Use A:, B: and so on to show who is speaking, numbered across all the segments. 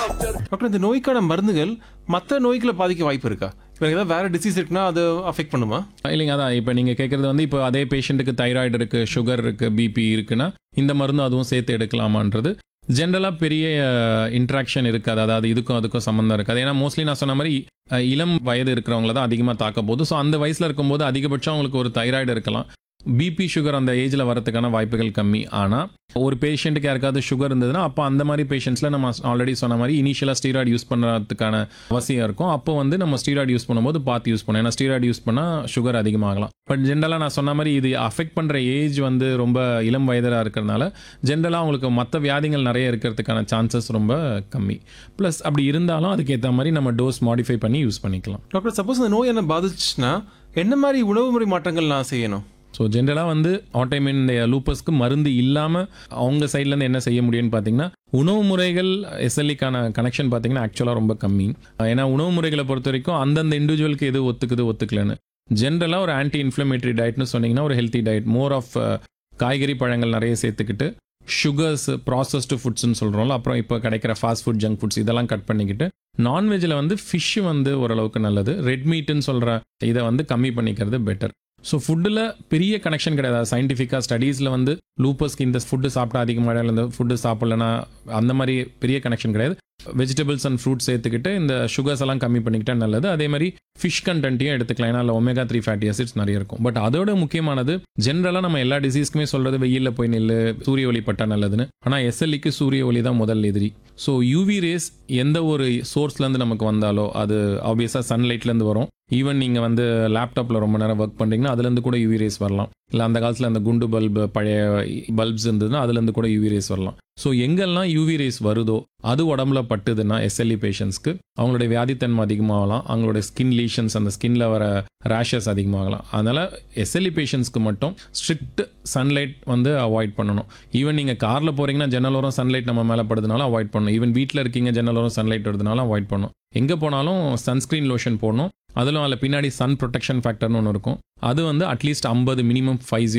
A: Doctor, இந்த நோய்க்கான மருந்துகள் மற்ற நோய்களை பாதிக்க வாய்ப்பு இருக்கா? இப்போ ஏதாவது வேற டிசீஸ் இருக்குன்னா அது அஃபெக்ட் பண்ணுமா?
B: இல்லைங்க, அதான் இப்போ நீங்கள் கேட்குறது வந்து இப்போ அதே பேஷண்ட்டுக்கு தைராய்டு இருக்குது, சுகர் இருக்குது, பிபி இருக்குன்னா இந்த மருந்து அதுவும் சேர்த்து எடுக்கலாமான்றது ஜென்ரலாக பெரிய இன்ட்ராக்ஷன் இருக்காது. அதாவது இதுக்கும் அதுக்கும் சம்மந்தம் இருக்காது. ஏன்னா மோஸ்ட்லி நான் சொன்ன மாதிரி இளம் வயது இருக்கிறவங்கள தான் அதிகமாக தாக்க போகுது. ஸோ அந்த வயசில் இருக்கும்போது அதிகபட்சம் அவங்களுக்கு ஒரு தைராய்டு இருக்கலாம். பிபி சுகர் அந்த ஏஜில் வரதுக்கான வாய்ப்புகள் கம்மி. ஆனால் ஒரு பேஷண்ட்டுக்கு யாருக்காவது சுகர் இருந்ததுன்னா அப்போ அந்த மாதிரி பேஷண்ட்ஸில் நம்ம ஆல்ரெடி சொன்ன மாதிரி இனிஷியலாக ஸ்டீராய்டு யூஸ் பண்ணுறதுக்கான அவசியம் இருக்கும். அப்போ வந்து நம்ம ஸ்டீராய்டு யூஸ் பண்ணும்போது பார்த்து யூஸ் பண்ணணும். ஏன்னா ஸ்டீராய்டு யூஸ் பண்ணால் சுகர் அதிகமாகலாம். பட் ஜென்ரலாக நான் சொன்ன மாதிரி இது அஃபெக்ட் பண்ணுற ஏஜ் வந்து ரொம்ப இளம் வயதாக இருக்கிறதுனால ஜென்ரலாக அவங்களுக்கு மற்ற வியாதிகள் நிறைய இருக்கிறதுக்கான சான்சஸ் ரொம்ப கம்மி. ப்ளஸ் அப்படி இருந்தாலும் அதுக்கேற்ற மாதிரி நம்ம டோஸ் மாடிஃபை பண்ணி யூஸ் பண்ணிக்கலாம்.
A: டாக்டர், சப்போஸ் அந்த நோய் என்ன பாதிச்சுன்னா என்ன மாதிரி உணவு முறை மாற்றங்கள் நான் செய்யணும்?
B: ஸோ ஜென்ரலாக வந்து ஆட்டோமின் லூப்பஸ்க்கு மருந்து இல்லாமல் அவங்க சைட்லேருந்து என்ன செய்ய முடியும்னு பார்த்தீங்கன்னா உணவு முறைகள் எஸ்எல்இக்கான கனெக்ஷன் பார்த்தீங்கன்னா ஆக்சுவலாக ரொம்ப கம்மி. ஏன்னா உணவு முறைகளை பொறுத்த வரைக்கும் அந்தந்த இண்டிவிஜுவலுக்கு எது ஒத்துக்குது ஒத்துக்கலன்னு ஜென்ரலாக ஒரு ஆன்டி இன்ஃப்ளமேட்டரி டயட்னு சொன்னீங்கன்னா ஒரு ஹெல்த்தி டயட் மோர் ஆஃப் காய்கறி பழங்கள் நிறைய சேர்த்துக்கிட்டு சுகர்ஸ் ப்ராசஸ்டு ஃபுட்ஸ்ன்னு சொல்கிறோம்ல, அப்புறம் இப்போ கிடைக்கிற ஃபாஸ்ட் ஃபுட் ஜங்க் ஃபுட்ஸ் இதெல்லாம் கட் பண்ணிக்கிட்டு நான்வெஜ்ஜில் வந்து ஃபிஷ் வந்து ஓரளவுக்கு நல்லது. ரெட் மீட்டுன்னு சொல்கிற இதை வந்து கம்மி பண்ணிக்கிறது பெட்டர். ஸோ ஃபுட்டில் பெரிய கனெக்ஷன் கிடையாது. சயின்டிஃபிக்காக ஸ்டடீஸில் வந்து லூப்பஸ்க்கு இந்த ஃபுட்டு சாப்பிட்டா அதிகமாக இந்த ஃபுட்டு சாப்பிட்லன்னா அந்த மாதிரி பெரிய கனெக்ஷன் கிடையாது. வெஜிடபிள்ஸ் அண்ட் ஃப்ரூட்ஸ் சேர்த்துக்கிட்டு இந்த சுகர்ஸ் எல்லாம் கம்மி பண்ணிக்கிட்டா நல்லது. அதே மாதிரி ஃபிஷ் கண்டென்ட்டையும் எடுத்துக்கலாம். ஏன்னா அதில் ஒமேகா 3 ஃபேட்டி ஆசிட்ஸ் நிறைய இருக்கும். பட் அதோட முக்கியமானது ஜென்ரலாக நம்ம எல்லா டிசீஸ்க்குமே சொல்கிறது வெயிலில் போய் நில்லு, சூரிய ஒளி பட்டா நல்லதுன்னு. ஆனால் எஸ்எல்இக்கு சூரிய ஒளி தான் முதல் எதிரி. ஸோ யூவி ரேஸ் எந்த ஒரு சோர்ஸ்லேருந்து நமக்கு வந்தாலோ அது ஆப்வியஸாக சன்லைட்லேருந்து வரும். ஈவன் நீங்கள் வந்து லேப்டாப்பில் ரொம்ப நேரம் ஒர்க் பண்ணுறீங்கன்னா அதுலேருந்து கூட யூவி ரேஸ் வரலாம். இல்லை அந்த காலத்தில் அந்த குண்டு பல்பு பழைய பல்ப்ஸ் இருந்ததுன்னா அதுலேருந்து கூட யூவி ரேஸ் வரலாம். ஸோ எங்கெல்லாம் யூவி ரேஸ் வருதோ அது உடம்புல பட்டுதுன்னா எஸ்எல்இ பேஷண்ட்ஸ்க்கு அவங்களுடைய வியாதித்தன்மை அதிகமாகலாம். அவங்களுடைய ஸ்கின் லீஷன்ஸ் அந்த ஸ்கின்ல வர ரேஷஸ் அதிகமாகலாம். அதனால் எஸ்எல்இ பேஷண்ட்ஸ்க்கு மட்டும் ஸ்ட்ரிக்ட் சன்லைட் வந்து அவாய்ட் பண்ணணும். ஈவன் நீங்கள் காரில் போகிறீங்கன்னா ஜன்னலோரம் சன்லைட் நம்ம மேலே படுறதுனால அவாய்ட் பண்ணணும். ஈவன் வீட்டில் இருக்கீங்க ஜன்னலோரம் சன்லைட் வருதுனால அவாய்ட் பண்ணணும். எங்கே போனாலும் சன்ஸ்க்ரீன் லோஷன் போடணும். அதிலும் அதில் பின்னாடி சன் ப்ரொடெக்ஷன் ஃபேக்டர்னு ஒன்று இருக்கும். அது வந்து அட்லீஸ்ட் 50 மினிமம்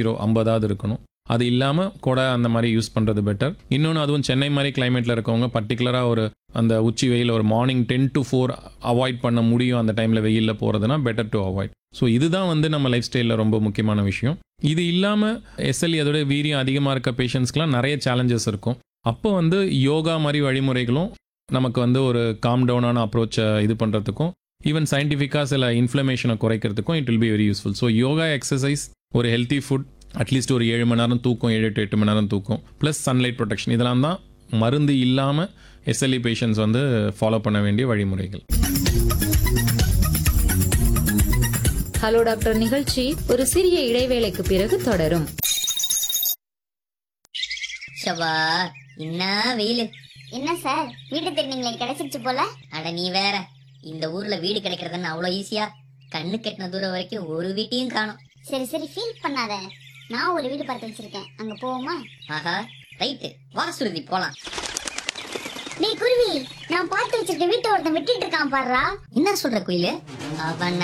B: 50 இருக்கணும். அது இல்லாமல் கூட அந்த மாதிரி யூஸ் பண்ணுறது பெட்டர். இன்னொன்று அதுவும் சென்னை மாதிரி கிளைமேட்டில் இருக்கவங்க பர்டிகுலராக ஒரு அந்த உச்சி வெயில் ஒரு மார்னிங் 10 to 4 அவாய்ட் பண்ண முடியும். அந்த டைமில் வெயிலில் போகிறதுனா பெட்டர் டு அவாய்ட். ஸோ இதுதான் வந்து நம்ம லைஃப் ஸ்டைலில் ரொம்ப முக்கியமான விஷயம். இது இல்லாமல் எஸ்எல்இ அதோட வீரியம் அதிகமாக இருக்க பேஷண்ட்ஸ்க்குலாம் நிறைய சேலஞ்சஸ் இருக்கும். அப்போ வந்து யோகா மாதிரி வழிமுறைகளும் நமக்கு வந்து ஒரு காம் டவுனான அப்ரோச்சை இது பண்ணுறதுக்கும் ஈவன் சயின்டிஃபிக்காக சில இன்ஃப்ளமேஷனை குறைக்கிறதுக்கும் it will be very useful. So yoga, exercise, ஒரு ஹெல்த்தி ஃபுட், அட்லீஸ்ட் ஒரு 7 மணி நேரம் தூக்கம், 7 to 8 மணி நேரம் தூக்கம், ப்ளஸ் சன்லைட் ப்ரொடெக்ஷன், இதெல்லாம் தான் மருந்து இல்லாமல் எஸ்எல்இ பேஷண்ட்ஸ் வந்து ஃபாலோ பண்ண வேண்டிய வழிமுறைகள்.
C: ஹலோ டாக்டர் நிகழ்ச்சி ஒரு சிறிய இடைவேளைக்கு பிறகு தொடரும்.
D: ஷபா, என்ன வெயில்.
E: என்ன சார், வீடு திருநீங்களே கிடைச்சிருச்சு போல.
D: அட நீ வேற, இந்த ஊர்ல வீடு கிடைக்கிறதுன்னு அவ்வளோ ஈஸியா? கண்ணு கெட்டின தூரம் வரைக்கும் ஒரு வீட்டையும் காணும்.
E: சரி சரி, ஃபீல் பண்ணாத. நான் ஒரு வீடு பார்த்து வச்சிருக்கேன், அங்க போவோமா?
D: ஆஹா, ரைட்டு, வா சுருதி போலாம்.
E: டேய் குருவி, நான் பார்த்து வச்சிருக்க வீட்டை ஒருத்தன் விட்டுட்டு இருக்கான் பாருடா.
D: என்ன சொல்ற குயிலு? அவன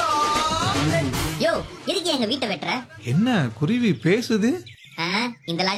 D: யோ, எதுக்கு எங்க வீட்டை வெட்டுற?
F: என்ன குருவி பேசுது?
D: இந்த